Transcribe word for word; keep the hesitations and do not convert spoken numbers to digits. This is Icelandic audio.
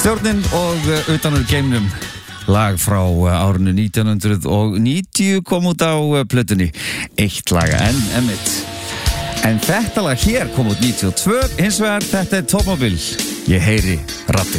Stjórnin og uh, utan úr geimnum lag frá uh, árinu nítján hundruð níutíu kom út á uh, plötunni eitt laga en emitt en þetta lag hér kom út níutíu og tvö hins vegar þetta er Topmobil ég heyri raddir